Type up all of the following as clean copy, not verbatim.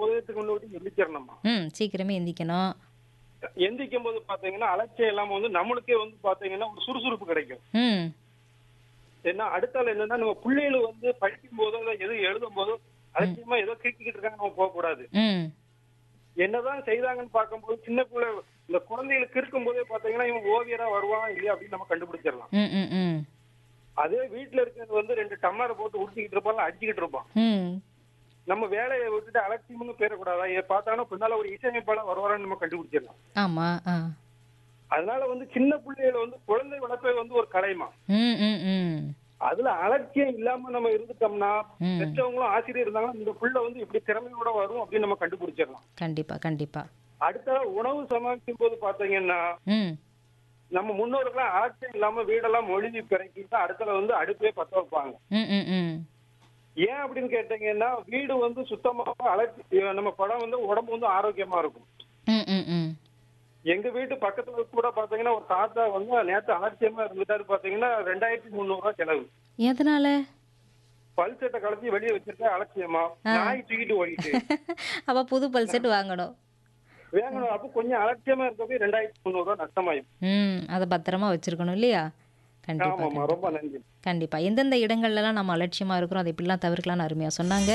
உதயத்துக்கு முன்னாடி எந்திரிச்சிடணுமா. சீக்கிரமே எந்திக்கணும். எந்திரிக்கும் போது பாத்தீங்கன்னா அலட்சியம் இல்லாம வந்து நம்மளுக்கே வந்து பாத்தீங்கன்னா ஒரு சுறுசுறுப்பு கிடைக்கும். ம். ஏன்னா அடுத்தால என்னன்னா நம்ம பிள்ளைகள் வந்து படிக்கும் போதோ இல்ல எதுவும் எழுதும் போதோ அலட்சியமா ஏதோ கிறுக்கிட்டு இருக்காங்க நம்ம போக கூடாது. ம். என்னதான் செய்தாங்கன்னு பார்க்கும்போது சின்ன பிள்ளை இந்த குழந்தைகளுக்கு இருக்கும் போதே பாத்தீங்கன்னா இவன் ஓவியரா வருவான் இல்லையா அப்படின்னு நம்ம கண்டுபிடிச்சிடலாம். ம். ம். ம். அதே வீட்டுல இருக்கிறது வந்து 2 டம்ளரை போட்டு உடுத்திக்கிட்டு இருப்பான் அடிச்சுக்கிட்டு இருப்பான். ம். நம்ம வேலையை விட்டுட்டு அலட்சியம்னு பேரக்கூடாதா? இதை பார்த்தாலும் பின்னால ஒரு இசையமைப்பாளர் வருவாரான்னு நம்ம கண்டுபிடிச்சிடலாம். ஆமா. ஆ. அதனால வந்து சின்ன பிள்ளைகளை வந்து குழந்தை வளர்ப்பே வந்து ஒரு கலைமா. ம். ம். ம். அதுல அலட்சியம் இல்லாம நம்ம இருந்துட்டோம்னா ம். பெற்றவங்களும் ஆசிரியர் இருந்தாங்கன்னா இந்த புள்ள வந்து இப்படி திறமையோட வரும் அப்படின்னு நம்ம கண்டுபிடிச்சிடலாம். கண்டிப்பா, கண்டிப்பா. அடுத்த உணவு சமைக்கும் போது பாத்தீங்கன்னா ம். நம்ம முன்னோர்கள்லாம் அலட்சியம் இல்லாம வீடெல்லாம் மொழிவி பிறக்கி தான் அடுத்தல வந்து அடுப்பே பத்த வைப்பாங்க. ம். ம். ம். ஏன் அப்படின்னு கேட்டீங்கன்னா வீடு வந்து சுத்தமாக அலட்சி நம்ம படம் வந்து உடம்பு வந்து ஆரோக்கியமா இருக்கும். ம். ம். ம். எங்க வீட்டு பக்கத்துல கூட பாத்தீங்கன்னா ஒரு தாத்தா வந்து நேத்து அலட்சியமா இருந்துட்டாரு. பாத்தீங்கன்னா 2300 ரூபாய் செலவு. எதனால? பல் சட்டை கலத்தி வெளியே வச்சிருக்க அலட்சியமா நாய் தூக்கிட்டு ஓடிட்டு அப்ப புது பல் செட் வாங்கணும். வேங்கணும். அப்ப கொஞ்சம் அலட்சியமா இருக்கவே 2300 ரூபாய் நஷ்டமாயிடும். அத பத்திரமா வச்சிருக்கணும் இல்லையா? கண்டிப்பா, ஆமாமா, கண்டிப்பா. ரொம்ப நன்றி. கண்டிப்பா. எந்தெந்த இடங்கள்லலாம் நம்ம அலட்சியமா இருக்கிறோம், அதை எப்படிலாம் தவிர்க்கலாம்னு அருமையா சொன்னாங்க.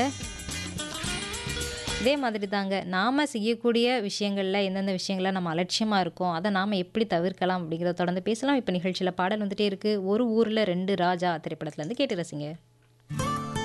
இதே மாதிரி தாங்க, நாம செய்யக்கூடிய விஷயங்கள்ல எந்தெந்த விஷயங்கள்ல நம்ம அலட்சியமா இருக்கோம், அத நாம எப்படி தவிர்க்கலாம் அப்படிங்கிறத தொடர்ந்து பேசலாம். இப்ப நிகழ்ச்சியில பாடல் வந்துட்டே இருக்கு. ஒரு ஊர்ல 2 ராஜா திரைப்படத்துல இருந்து கேட்டு ரசிங்க.